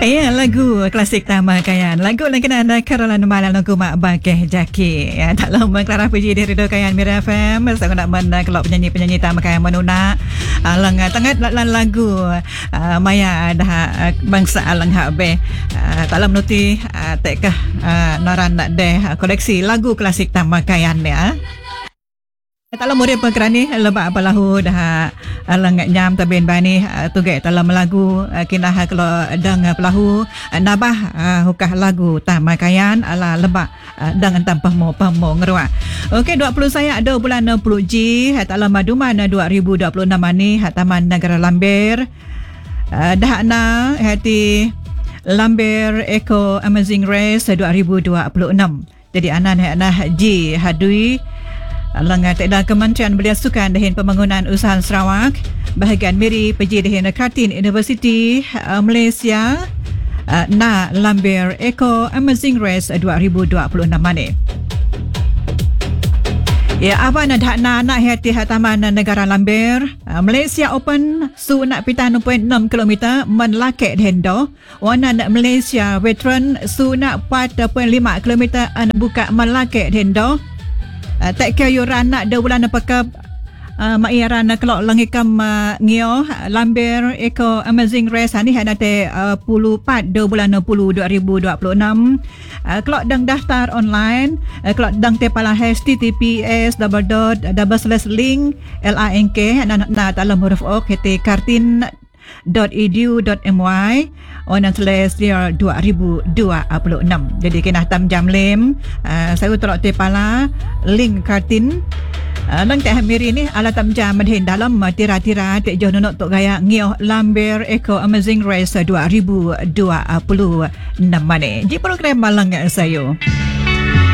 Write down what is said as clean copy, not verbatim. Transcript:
Ya, lagu klasik Tamakan. Lagu yang kena anda Caroline Malam lagu Mak Bakeh Jaki. Ya, tak lama Clara Puji di Radio Kayan Mira FM. Saya nak mana kalau penyanyi-penyanyi Tamakan menuna alang tangat lagu Maya dah bangsa alang habe. Tak lama nuti tekkah noran nak deh koleksi lagu klasik Tamakan ya. Tak lama dia perkerani lebak balahu dah langat nyam tabin bani tugai dalam lagu kinah kalau dang pelahu nabah hukah lagu Tamakan ala lebak dengan tanpa mo ngeruak. Okey 20 saya ada bulan 60 G tak lama duman 2026 ni Taman Negara Lambir dah na hati Lambir Eco Amazing Race 2026. Jadi anan G hadui Langgar Tekda Kementerian Belia Sukan Dahin Pembangunan Usaha Sarawak bahagian Miri Peji Dahin Kartin University Malaysia na Lambir Eco Amazing Race 2026 ni. Ya, apa nak nak hati Taman Negara Lambir Malaysia Open su nak pita 6.6 km menlakek hendo wana Malaysia Veteran su nak 4.5 km buka menlakek hendo. Tak kira yuran nak 2 bulan apakah mairan kalau langikam ngio Lambir Eco Amazing Race ni ada te 14 2 bulan 10 2026 kalau dang daftar online kalau dang te pala https://link link na dalam huruf o kt kartin.edu.my /year 2026. Jadi kena tam jam lem saya utrok te pala link kartin lang te hamiri ni ala tam jam madhin dalam tira-tira te jono tok gaya ngio Lambir Eco Amazing Race 2026 ni. Ji program malang sayo.